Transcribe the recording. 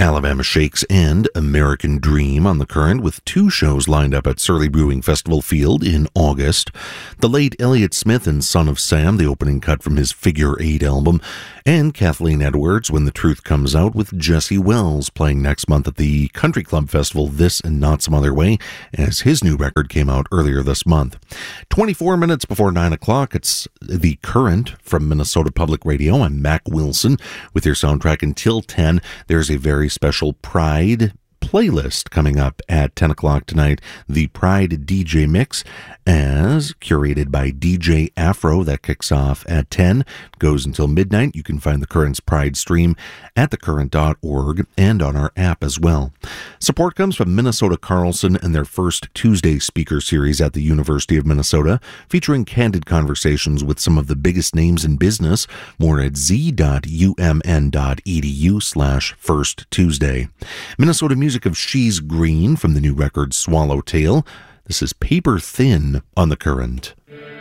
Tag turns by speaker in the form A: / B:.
A: Alabama Shakes and American Dream on the Current, with two shows lined up at Surly Brewing Festival Field in August. The late Elliott Smith and Son of Sam, the opening cut from his Figure 8 album, and Kathleen Edwards, When the Truth Comes Out, with Jesse Wells playing next month at the Country Club Festival This and Not Some Other Way, as his new record came out earlier this month. 24 minutes before 9 o'clock, it's The Current from Minnesota Public Radio. I'm Mac Wilson with your soundtrack until 10. There's a very special Pride playlist coming up at 10 o'clock tonight, the Pride DJ Mix, as curated by DJ Afro. That kicks off at 10, goes until midnight. You can find the Current's Pride stream at thecurrent.org and on our app as well. Support comes from Minnesota Carlson and their first Tuesday speaker series at the University of Minnesota, featuring candid conversations with some of the biggest names in business. More at z.umn.edu/First Tuesday. Minnesota music of She's Green from the new record Swallowtail. This is Paper Thin on the Current.